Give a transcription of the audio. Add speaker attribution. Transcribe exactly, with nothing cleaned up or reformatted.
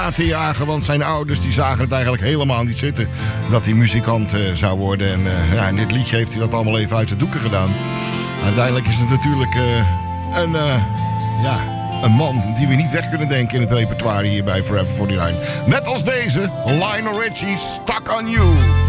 Speaker 1: te jagen, want zijn ouders die zagen het eigenlijk helemaal niet zitten dat hij muzikant uh, zou worden. En uh, ja, in dit liedje heeft hij dat allemaal even uit de doeken gedaan. Uiteindelijk is het natuurlijk uh, een, uh, ja, een man die we niet weg kunnen denken in het repertoire hier bij Forever forty-nine. Net als deze, Lionel Richie, Stuck on You.